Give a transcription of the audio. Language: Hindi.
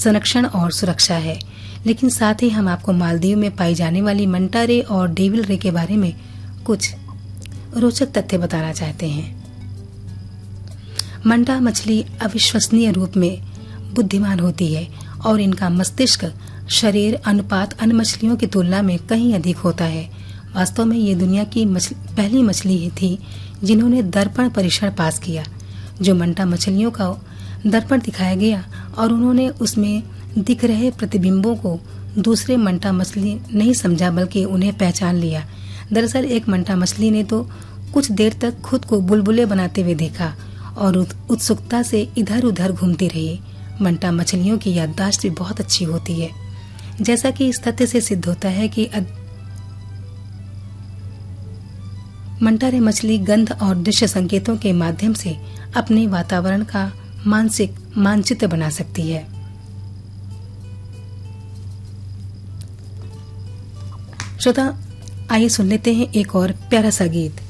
संरक्षण और सुरक्षा है। लेकिन साथ ही हम आपको मालदीव में पाई जाने वाली मंटा रे और डेविल रे के बारे में कुछ रोचक तथ्य बताना चाहते हैं। मंटा मछली अविश्वसनीय रूप में बुद्धिमान होती है और इनका मस्तिष्क शरीर अनुपात अन्य मछलियों की तुलना में कहीं अधिक होता है। वास्तव में ये दुनिया की पहली मछली थी जिन्होंने दर्पण परीक्षण पास किया। जो मंटा मछलियों का दर्पण दिखाया गया और उन्होंने उसमें दिख रहे प्रतिबिंबों को दूसरे मंटा मछली नहीं समझा बल्कि उन्हें पहचान लिया। दरअसल एक मंटा मछली ने तो कुछ देर तक खुद को बुलबुले बनाते हुए देखा और उत्सुकता से इधर उधर घूमती रही। मंटा मछलियों की याददाश्त भी बहुत अच्छी होती है, जैसा कि इस तथ्य से सिद्ध होता है कि मंटा रे मछली गंध और दृश्य संकेतों के माध्यम से अपने वातावरण का मानसिक मानचित्र बना सकती है। श्रोता, आइए सुन लेते हैं एक और प्यारा सा गीत।